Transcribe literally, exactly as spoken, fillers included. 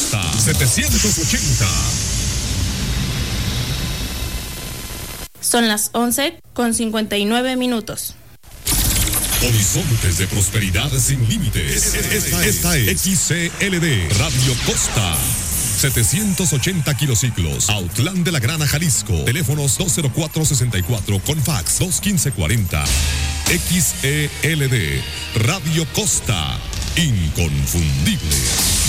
Costa setecientos ochenta. Son las once con cincuenta y nueve minutos. Horizontes de prosperidad sin límites. Esta, esta es X C L D Radio Costa. setecientos ochenta kilociclos, Autlán de la Grana, Jalisco. Teléfonos dos cero cuatro sesenta y cuatro con fax dos quince cuarenta. X E L D Radio Costa, inconfundible.